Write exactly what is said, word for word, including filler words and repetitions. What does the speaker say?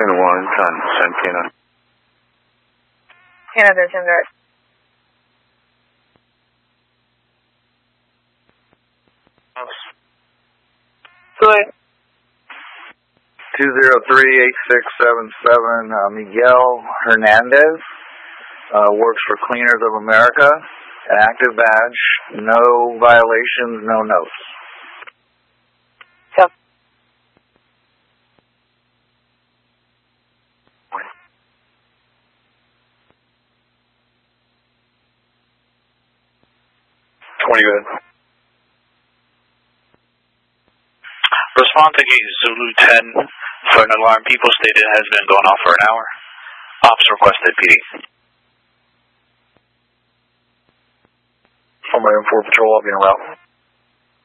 ten one on Santana. Canada ten direct. Go ahead. two zero three eight six seven seven, uh, Miguel Hernandez, uh, works for Cleaners of America, an active badge, no violations, no notes. Yep. twenty good. Respond to gate Zulu ten for an alarm. People stated has been going off for an hour. Ops requested, P D. On my M four patrol, I'll be en route.